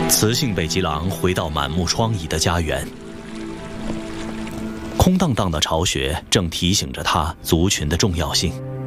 雌性北极狼回到满目疮痍的家园，空荡荡的巢穴正提醒着它族群的重要性。